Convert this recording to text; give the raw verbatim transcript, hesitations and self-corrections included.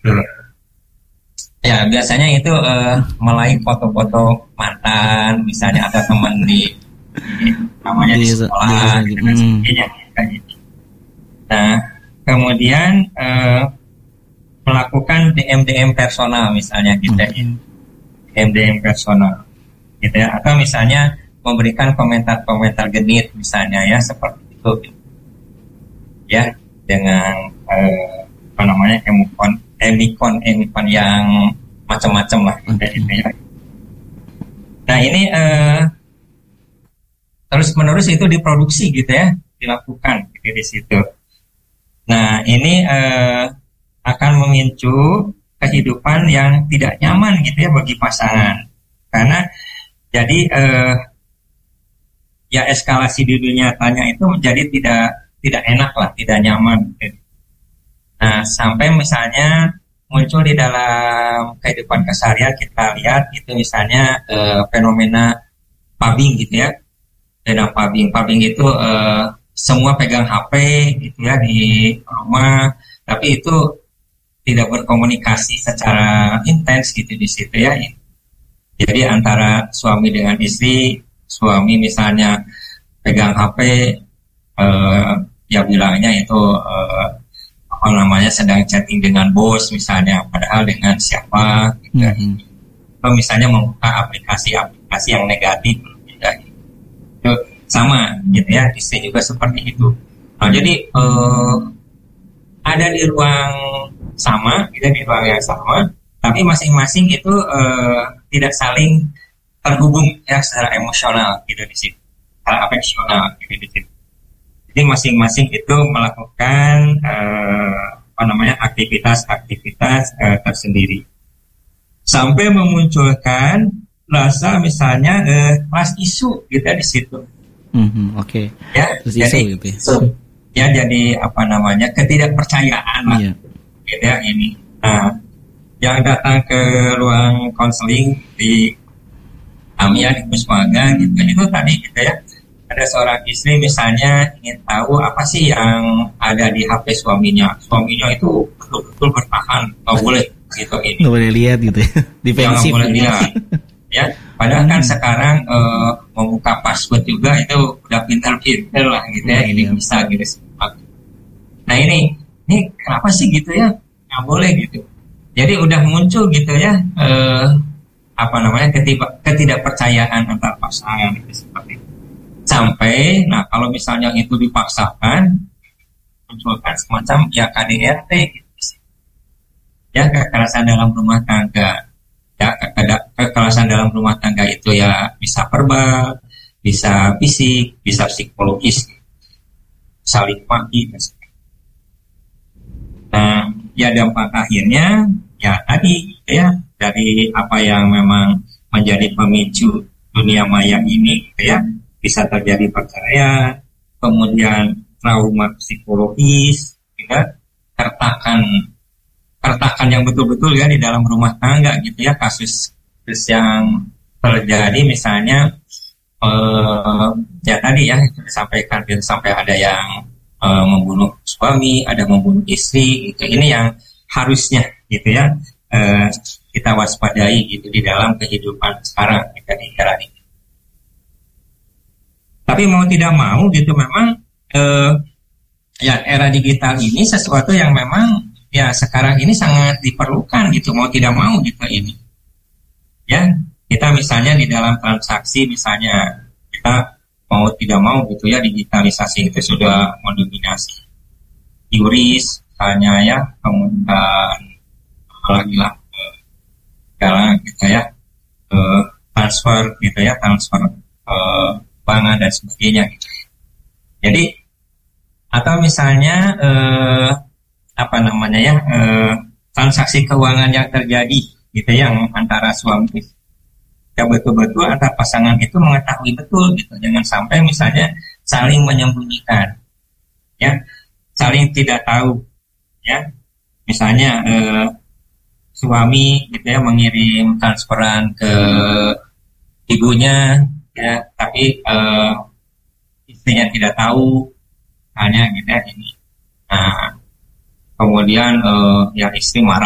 Tuh. Ya biasanya itu uh, mulai foto-foto mantan misalnya atau teman di, di namanya di sekolah di, gitu, dan sebagainya kayak gitu. Nah kemudian uh, melakukan D M D M personal misalnya gitu ya, okay. D M D M personal gitu ya, atau misalnya memberikan komentar-komentar genit misalnya ya seperti itu ya, dengan uh, apa namanya emikon emikon emikon yang macam-macam lah okay. gitu ya. Nah ini uh, terus menerus itu diproduksi gitu ya, dilakukan gitu di situ. Nah ini uh, akan memicu kehidupan yang tidak nyaman gitu ya bagi pasangan, karena jadi uh, ya eskalasi di dunia nyatanya itu menjadi tidak tidak enak lah, tidak nyaman gitu. Nah sampai misalnya muncul di dalam kehidupan keseharian kita lihat itu misalnya uh, fenomena pubbing gitu ya. Fenomena pubbing, pubbing itu uh, semua pegang H P gitu ya di rumah, tapi itu tidak berkomunikasi secara intens gitu di situ ya. Jadi antara suami dengan istri, suami misalnya pegang H P, uh, ya bilangnya itu uh, apa namanya sedang chatting dengan bos misalnya, padahal dengan siapa gitu. Mm-hmm. Atau misalnya membuka aplikasi-aplikasi yang negatif gitu. Itu sama gitu ya, istri juga seperti itu. Nah, jadi eh, ada di ruang sama, gitu, di ruang yang sama, tapi masing-masing itu eh, tidak saling terhubung ya secara emosional gitu di situ, secara afeksional gitu di situ. Jadi masing-masing itu melakukan eh, apa namanya aktivitas-aktivitas eh, tersendiri sampai memunculkan rasa misalnya eh, kelas isu gitu di situ. Mm-hmm, Oke. Okay. Ya, Terus jadi isu, gitu ya. ya jadi apa namanya ketidakpercayaan lah, yeah. Gitu ya ini. Nah, yang datang ke ruang konseling di Amia di Kusmaga gitu itu tadi gitu ya. Ada seorang istri misalnya ingin tahu apa sih yang ada di H P suaminya. Suaminya itu betul-betul bertahan, nggak boleh gitu ini. Nggak boleh lihat gitu ya. Defensif. Nggak boleh lihat. Ya, padahal kan sekarang uh, membuka password juga itu udah pintar-pintar lah gitu ya. Ini bisa gitu. Nah ini, ini kenapa sih gitu ya? Nggak boleh gitu. Jadi udah muncul gitu ya. Uh, apa namanya ketidak ketidakpercayaan antar pasangan itu seperti itu. Sampai, nah kalau misalnya itu dipaksakan, munculkan semacam ya K D R T, gitu. Ya kekerasan dalam rumah tangga, ya kekerasan dalam rumah tangga itu ya bisa verbal, bisa fisik, bisa psikologis, saling maki. Nah, ya dampak akhirnya ya tadi, ya dari apa yang memang menjadi pemicu dunia maya ini, gitu ya. Bisa terjadi perceraian, kemudian trauma psikologis, ya, kertakan, kertakan yang betul-betul ya di dalam rumah tangga gitu ya, kasus, kasus yang terjadi misalnya eh, ya tadi ya disampaikan sampai ada yang eh, membunuh suami, ada membunuh istri, gitu. Ini yang harusnya gitu ya eh, kita waspadai gitu di dalam kehidupan sekarang kita di era ini. Tapi mau tidak mau gitu memang eh, ya era digital ini sesuatu yang memang ya sekarang ini sangat diperlukan gitu, mau tidak mau gitu ini. Ya, kita misalnya di dalam transaksi misalnya kita mau tidak mau gitu ya digitalisasi itu sudah mendominasi. Yuris misalnya ya, kemudian lagi lah segala gitu ya eh, transfer gitu ya, transfer eh, pangan dan sebagainya gitu. Jadi atau misalnya eh, apa namanya ya eh, transaksi keuangan yang terjadi gitu yang antara suami ya betul-betul antar pasangan itu mengetahui betul gitu, jangan sampai misalnya saling menyembunyikan ya, saling tidak tahu ya, misalnya eh, suami gitu ya mengirim transferan ke ibunya ya, tapi uh, istrinya tidak tahu, hanya gitu ya ini. Nah, kemudian uh, ya istri marah.